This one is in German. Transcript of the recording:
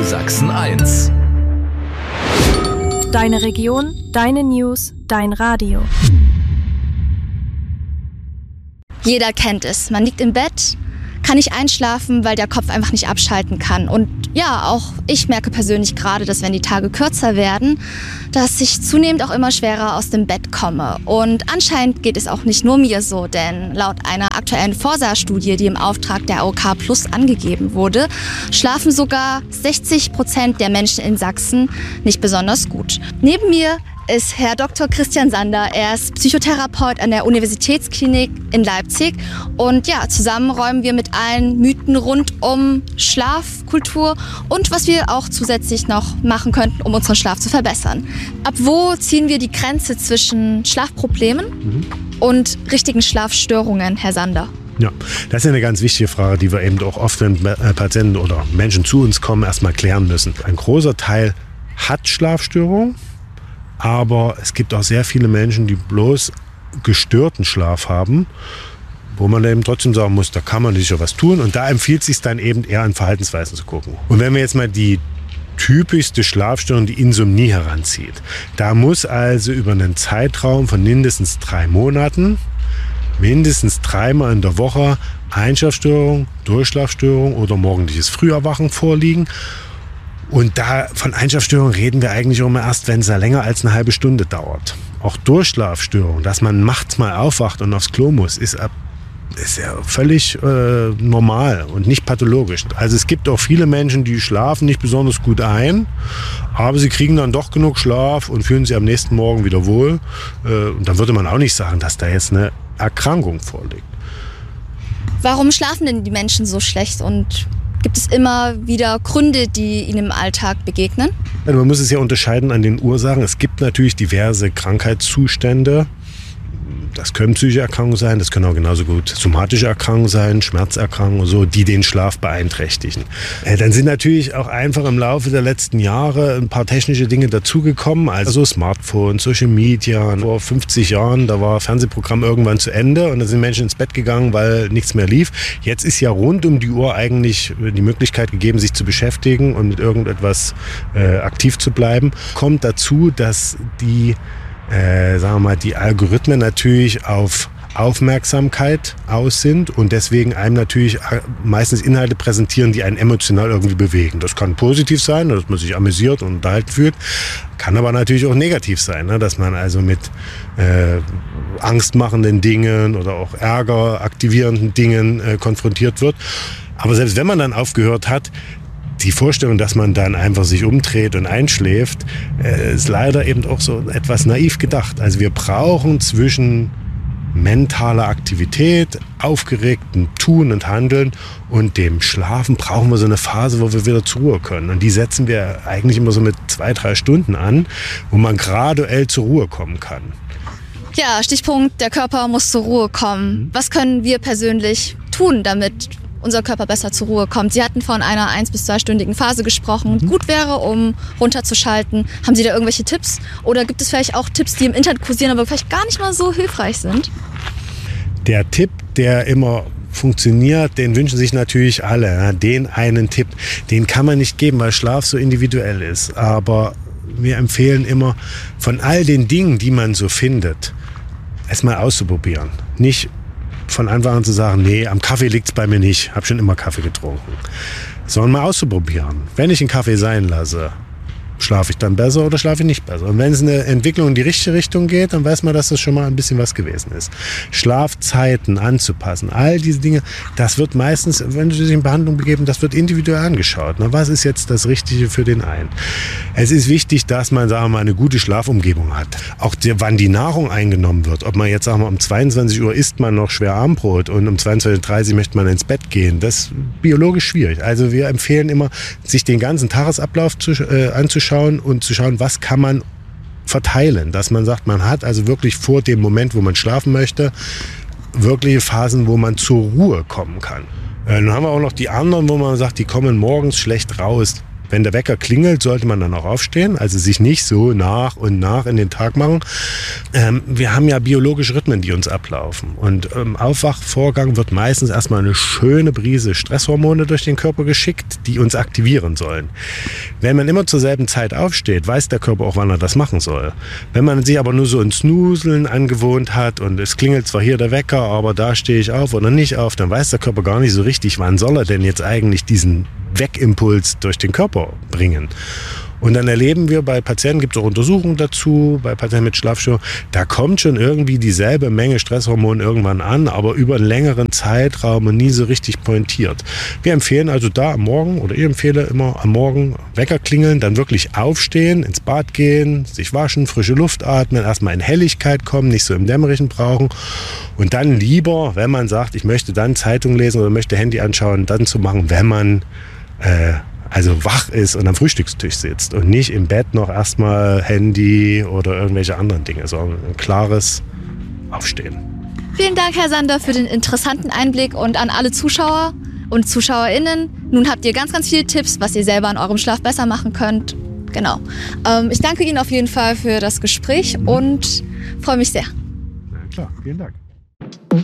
Radio Sachsen 1. Deine Region, deine News, dein Radio. Jeder kennt es. Man liegt im Bett, kann nicht einschlafen, weil der Kopf einfach nicht abschalten kann. Und ja, auch ich merke persönlich gerade, dass wenn die Tage kürzer werden, dass ich zunehmend auch immer schwerer aus dem Bett komme. Und anscheinend geht es auch nicht nur mir so, denn laut einer aktuellen Forsa-Studie, die im Auftrag der AOK Plus angegeben wurde, schlafen sogar 60% der Menschen in Sachsen nicht besonders gut. Neben mir ist Herr Dr. Christian Sander. Er ist Psychotherapeut an der Universitätsklinik in Leipzig. Und ja, zusammen räumen wir mit allen Mythen rund um Schlafkultur und was wir auch zusätzlich noch machen könnten, um unseren Schlaf zu verbessern. Ab wo ziehen wir die Grenze zwischen Schlafproblemen und richtigen Schlafstörungen, Herr Sander? Ja, das ist eine ganz wichtige Frage, die wir eben auch oft, wenn Patienten oder Menschen zu uns kommen, erstmal klären müssen. Ein großer Teil hat Schlafstörungen. Aber es gibt auch sehr viele Menschen, die bloß gestörten Schlaf haben, wo man eben trotzdem sagen muss, da kann man sicher was tun. Und da empfiehlt es sich dann eben eher an Verhaltensweisen zu gucken. Und wenn wir jetzt mal die typischste Schlafstörung, die Insomnie, heranzieht, da muss also über einen Zeitraum von mindestens 3 Monaten, mindestens 3-mal in der Woche Einschlafstörung, Durchschlafstörung oder morgendliches Früherwachen vorliegen. Und da von Einschlafstörungen reden wir eigentlich immer erst, wenn es ja länger als eine halbe Stunde dauert. Auch Durchschlafstörungen, dass man nachts mal aufwacht und aufs Klo muss, ist ja völlig normal und nicht pathologisch. Also es gibt auch viele Menschen, die schlafen nicht besonders gut ein, aber sie kriegen dann doch genug Schlaf und fühlen sich am nächsten Morgen wieder wohl. Und dann würde man auch nicht sagen, dass da jetzt eine Erkrankung vorliegt. Warum schlafen denn die Menschen so schlecht und gibt es immer wieder Gründe, die ihnen im Alltag begegnen? Also man muss es ja unterscheiden an den Ursachen. Es gibt natürlich diverse Krankheitszustände. Das können psychische Erkrankungen sein, das können auch genauso gut somatische Erkrankungen sein, Schmerzerkrankungen, so, die den Schlaf beeinträchtigen. Dann sind natürlich auch einfach im Laufe der letzten Jahre ein paar technische Dinge dazugekommen, also Smartphones, Social Media. Vor 50 Jahren, da war Fernsehprogramm irgendwann zu Ende und da sind Menschen ins Bett gegangen, weil nichts mehr lief. Jetzt ist ja rund um die Uhr eigentlich die Möglichkeit gegeben, sich zu beschäftigen und mit irgendetwas aktiv zu bleiben. Kommt dazu, dass die Algorithmen natürlich auf Aufmerksamkeit aus sind und deswegen einem natürlich meistens Inhalte präsentieren, die einen emotional irgendwie bewegen. Das kann positiv sein, dass man sich amüsiert und unterhalten fühlt, kann aber natürlich auch negativ sein, dass man also mit angstmachenden Dingen oder auch Ärger aktivierenden Dingen konfrontiert wird. Aber selbst wenn man dann aufgehört hat, die Vorstellung, dass man dann einfach sich umdreht und einschläft, ist leider eben auch so etwas naiv gedacht. Also wir brauchen zwischen mentaler Aktivität, aufgeregtem Tun und Handeln und dem Schlafen brauchen wir so eine Phase, wo wir wieder zur Ruhe können. Und die setzen wir eigentlich immer so mit 2-3 Stunden an, wo man graduell zur Ruhe kommen kann. Ja, Stichpunkt, der Körper muss zur Ruhe kommen. Was können wir persönlich tun, damit unser Körper besser zur Ruhe kommt? Sie hatten von einer 1- bis 2-stündigen Phase gesprochen. Gut wäre, um runterzuschalten. Haben Sie da irgendwelche Tipps? Oder gibt es vielleicht auch Tipps, die im Internet kursieren, aber vielleicht gar nicht mal so hilfreich sind? Der Tipp, der immer funktioniert, den wünschen sich natürlich alle. Den einen Tipp, den kann man nicht geben, weil Schlaf so individuell ist. Aber wir empfehlen immer, von all den Dingen, die man so findet, es mal auszuprobieren. Nicht von Anfang an zu sagen, nee, am Kaffee liegt es bei mir nicht, habe schon immer Kaffee getrunken. Sondern mal auszuprobieren. Wenn ich einen Kaffee sein lasse, schlafe ich dann besser oder schlafe ich nicht besser? Und wenn es eine Entwicklung in die richtige Richtung geht, dann weiß man, dass das schon mal ein bisschen was gewesen ist. Schlafzeiten anzupassen, all diese Dinge, das wird meistens, wenn Sie sich in Behandlung begeben, das wird individuell angeschaut. Na, was ist jetzt das Richtige für den einen? Es ist wichtig, dass man, sagen wir mal, eine gute Schlafumgebung hat. Auch wann die Nahrung eingenommen wird. Ob man jetzt, sagen wir, um 22 Uhr isst man noch schwer Abendbrot und um 22:30 Uhr möchte man ins Bett gehen. Das ist biologisch schwierig. Also wir empfehlen immer, sich den ganzen Tagesablauf anzuschauen und zu schauen, was kann man verteilen. Dass man sagt, man hat also wirklich vor dem Moment, wo man schlafen möchte, wirkliche Phasen, wo man zur Ruhe kommen kann. Dann haben wir auch noch die anderen, wo man sagt, die kommen morgens schlecht raus. Wenn der Wecker klingelt, sollte man dann auch aufstehen, also sich nicht so nach und nach in den Tag machen. Wir haben ja biologische Rhythmen, die uns ablaufen. Und im Aufwachvorgang wird meistens erstmal eine schöne Prise Stresshormone durch den Körper geschickt, die uns aktivieren sollen. Wenn man immer zur selben Zeit aufsteht, weiß der Körper auch, wann er das machen soll. Wenn man sich aber nur so ein Snoozeln angewohnt hat und es klingelt zwar hier der Wecker, aber da stehe ich auf oder nicht auf, dann weiß der Körper gar nicht so richtig, wann soll er denn jetzt eigentlich diesen Wegimpuls durch den Körper bringen. Und dann erleben wir bei Patienten, gibt es auch Untersuchungen dazu, bei Patienten mit Schlafstörungen, da kommt schon irgendwie dieselbe Menge Stresshormon irgendwann an, aber über einen längeren Zeitraum und nie so richtig pointiert. Wir empfehlen also da am Morgen, oder ich empfehle immer am Morgen Wecker klingeln, dann wirklich aufstehen, ins Bad gehen, sich waschen, frische Luft atmen, erstmal in Helligkeit kommen, nicht so im Dämmerigen brauchen und dann lieber, wenn man sagt, ich möchte dann Zeitung lesen oder möchte Handy anschauen, dann zu machen, wenn man also wach ist und am Frühstückstisch sitzt und nicht im Bett noch erstmal Handy oder irgendwelche anderen Dinge, sondern ein klares Aufstehen. Vielen Dank, Herr Sander, für den interessanten Einblick und an alle Zuschauer und ZuschauerInnen. Nun habt ihr ganz, ganz viele Tipps, was ihr selber an eurem Schlaf besser machen könnt. Genau. Ich danke Ihnen auf jeden Fall für das Gespräch und freue mich sehr. Na klar, vielen Dank.